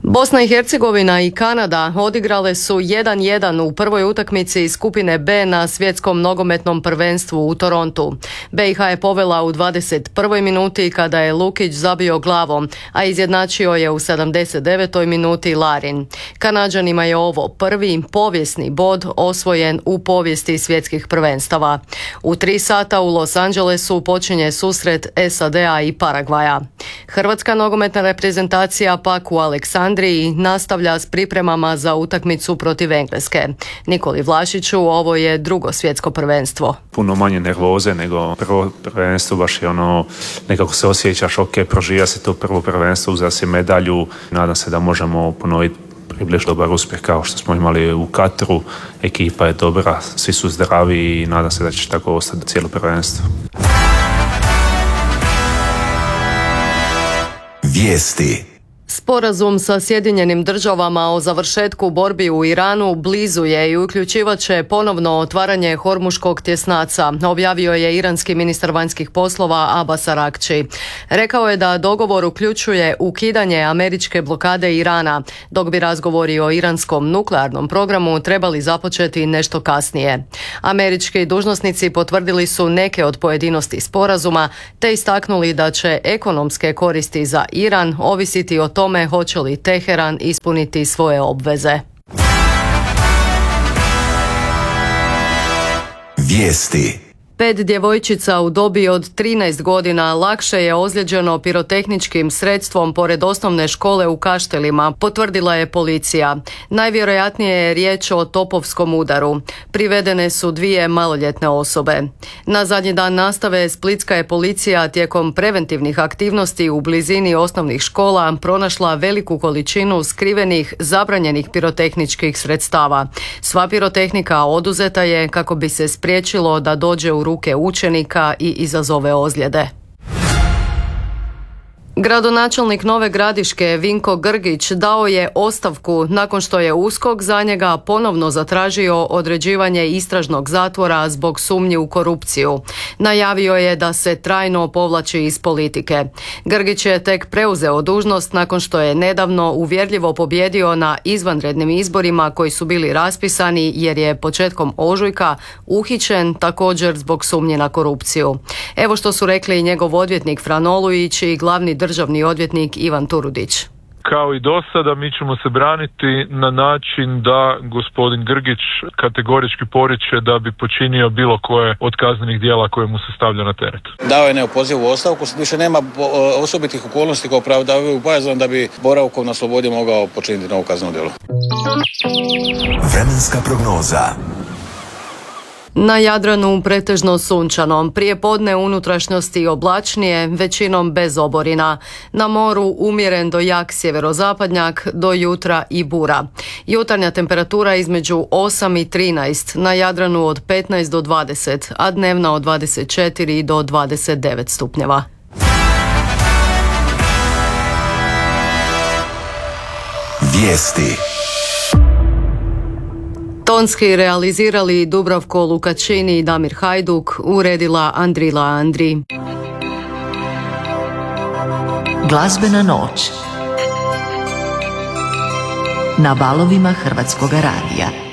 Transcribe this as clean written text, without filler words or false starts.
Bosna i Hercegovina i Kanada odigrale su 1:1 u prvoj utakmici iz skupine B na svjetskom nogometnom prvenstvu u Torontu. BiH je povela u 21. minuti kada je Lukić zabio glavom, a izjednačio je u 79. minuti Larin. Kanađanima je ovo prvi povijesni bod osvojen u povijesti svjetskih prvenstava. U 3 sata u Los Angelesu počinje susret SAD-a i Paragvaja. Hrvatska nogometna reprezentacija pak u Aleksandriji nastavlja s pripremama za utakmicu protiv Engleske. Nikoli Vlašiću, ovo je drugo svjetsko prvenstvo. Puno manje nervoze nego prvo prvenstvo, baš je nekako se osjećaš, proživlja se to prvo prvenstvo, uzela si medalju. Nadam se da možemo ponoviti približno dobar uspjeh kao što smo imali u Katru. Ekipa je dobra, svi su zdravi i nadam se da će tako ostati cijelo prvenstvo. Vijesti. Sporazum sa Sjedinjenim državama o završetku borbi u Iranu blizu je i uključivat će ponovno otvaranje Hormuškog tjesnaca, objavio je iranski ministar vanjskih poslova Abbas Araghči. Rekao je da dogovor uključuje ukidanje američke blokade Irana, dok bi razgovori o iranskom nuklearnom programu trebali započeti nešto kasnije. Američki dužnosnici potvrdili su neke od pojedinosti sporazuma, te istaknuli da će ekonomske koristi za Iran ovisiti o tome hoće li Teheran ispuniti svoje obveze. Vijesti. 5 djevojčica u dobi od 13 godina lakše je ozlijeđeno pirotehničkim sredstvom pored osnovne škole u Kaštelima, potvrdila je policija. Najvjerojatnije je riječ o topovskom udaru. Privedene su 2 maloljetne osobe. Na zadnji dan nastave splitska je policija tijekom preventivnih aktivnosti u blizini osnovnih škola pronašla veliku količinu skrivenih zabranjenih pirotehničkih sredstava. Sva pirotehnika oduzeta je kako bi se spriječilo da dođe u ruke učenika i izazove ozljede. Gradonačelnik Nove Gradiške Vinko Grgić dao je ostavku nakon što je USKOK za njega ponovno zatražio određivanje istražnog zatvora zbog sumnji u korupciju. Najavio je da se trajno povlači iz politike. Grgić je tek preuzeo dužnost nakon što je nedavno uvjerljivo pobjedio na izvanrednim izborima koji su bili raspisani jer je početkom ožujka uhićen također zbog sumnje na korupciju. Evo što su rekli njegov odvjetnik Fran Olujić i glavni državni odvjetnik Ivan Turudić. Kao i do sada, mi ćemo se braniti na način da gospodin Grgić kategorički poriče da bi počinio bilo koje od kaznenih djela koje mu se stavlja na teret. Dao je neopozivu ostavku, više nema osobitih okolnosti kao opravdavaju bojazan da bi boravkom na slobodi mogao počiniti novo kazneno djelo. Vremenska prognoza. Na Jadranu pretežno sunčano, prijepodne unutrašnjosti oblačnije, većinom bez oborina. Na moru umjeren do jak sjeverozapadnjak, do jutra i bura. Jutarnja temperatura između 8 i 13, na Jadranu od 15 do 20, a dnevna od 24 do 29 stupnjeva. Vijesti. Tonski realizirali Dubravko Lukačini i Damir Hajduk, uredila Andrila Andri. Glazbena noć na valovima Hrvatskoga radija.